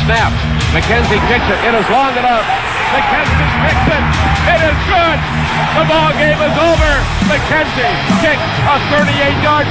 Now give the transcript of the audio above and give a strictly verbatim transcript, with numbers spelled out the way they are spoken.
snap. McKenzie kicks it. It is long enough. McKenzie kicks it. It is good. The ball game is over. McKenzie kicks a thirty-eight yard